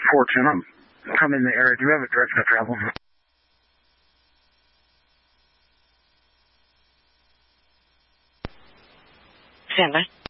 410, I'm in the area. Do you have a direction of travel? Stand by.